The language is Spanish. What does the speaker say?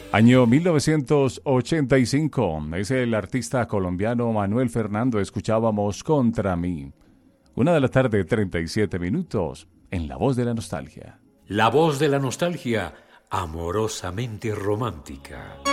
Año 1985, es el artista colombiano Manuel Fernando, escuchábamos Contra mí. 1 de la tarde, 37 minutos, en La Voz de la Nostalgia. La voz de la nostalgia, amorosamente romántica.